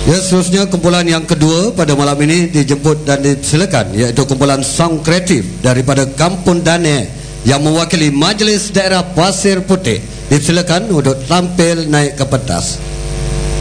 Ya, seterusnya kumpulan yang kedua pada malam ini dijemput dan disilakan, iaitu kumpulan Sound Kreatif daripada Kampung Dane yang mewakili Majlis Daerah Pasir Putih. Disilakan untuk tampil naik ke pentas.